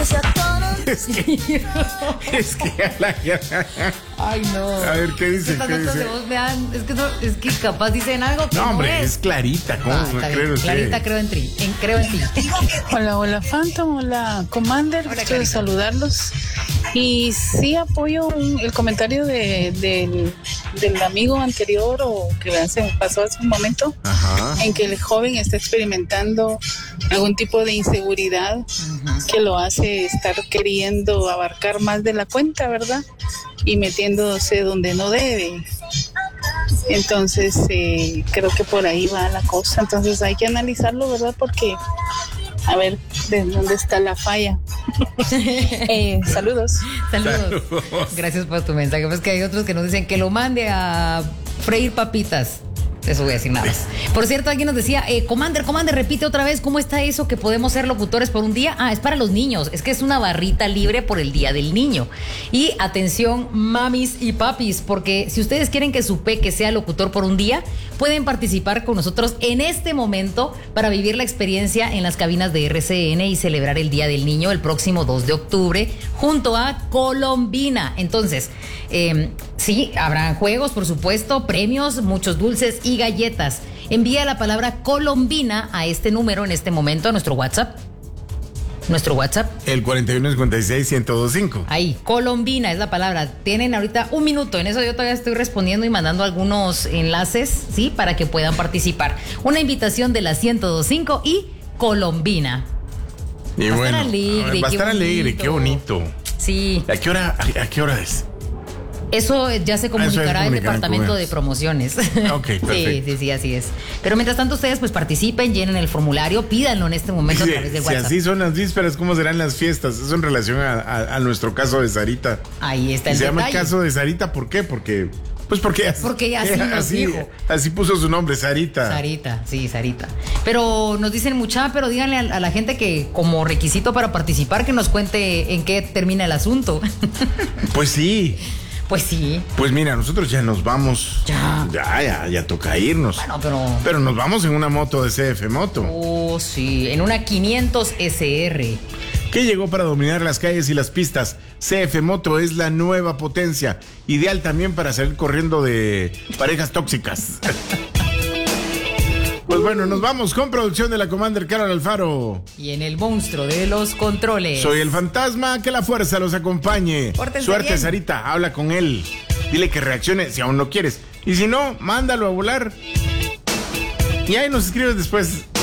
Es que a la... Ay, no. A ver, ¿qué dice? Estas ¿Qué notas dice? de voz me dan, es que capaz dicen algo que No, hombre, no es Clarita. ¿Cómo está bien. cree usted? Clarita, creo en ti. Hola, hola Phantom, hola Commander, Hola, gusto de Clarita. saludarlos. Y sí apoyo el comentario del amigo anterior o que pasó hace un momento, Ajá. en que el joven está experimentando algún tipo de inseguridad que lo hace estar queriendo abarcar más de la cuenta, ¿verdad? Y metiéndose donde no debe. Entonces, creo que por ahí va la cosa. Entonces hay que analizarlo, ¿verdad? Porque a ver de dónde está la falla. Saludos. Saludos. Gracias por tu mensaje. Pues que hay otros que nos dicen que lo mande a freír papitas. Eso voy a decir nada más. Por cierto, alguien nos decía, Commander, repite otra vez, ¿cómo está eso que podemos ser locutores por un día? Ah, es para los niños, es que es una barrita libre por el Día del Niño. Y atención, mamis y papis, porque si ustedes quieren que su peque sea locutor por un día, pueden participar con nosotros en este momento para vivir la experiencia en las cabinas de RCN y celebrar el Día del Niño el próximo 2 de octubre junto a Colombina. Entonces, sí, habrá juegos, por supuesto, premios, muchos dulces y galletas. Envía la palabra Colombina a este número en este momento, a nuestro WhatsApp. El 4156-1025. Ahí, Colombina es la palabra. Tienen ahorita un minuto. En eso yo todavía estoy respondiendo y mandando algunos enlaces, ¿sí? Para que puedan participar. Una invitación de la 1025 y Colombina. Y Va a bueno, estar alegre, va a qué estar alegre, bonito. qué bonito. Sí. ¿A qué hora es? Eso ya se comunicará el comunicarán departamento con de ellos. promociones. Ok, perfecto. Sí, así es. Pero mientras tanto ustedes pues participen, llenen el formulario, pídanlo en este momento a través de Si WhatsApp. así son las vísperas, ¿cómo serán las fiestas? Eso en relación a nuestro caso de Sarita. Ahí está Y el se llama el detalle. caso de Sarita, ¿por qué? Porque así nos dijo. así puso su nombre, Sarita. Sarita. Pero nos dicen mucha, pero díganle a la gente que como requisito para participar que nos cuente en qué termina el asunto. Pues sí. Pues sí. Pues mira, nosotros ya nos vamos. Ya. Ya toca irnos. Bueno, Pero nos vamos en una moto de CF Moto. Oh, sí, en una 500 SR. Que llegó para dominar las calles y las pistas. CF Moto es la nueva potencia, ideal también para salir corriendo de parejas tóxicas. Pues bueno, nos vamos con producción de la Commander Carol Alfaro. Y en el monstruo de los controles. Soy el fantasma, que la fuerza los acompañe. Pórtense Suerte, bien. Sarita, habla con él. Dile que reaccione si aún no quieres. Y si no, mándalo a volar. Y ahí nos escribes después.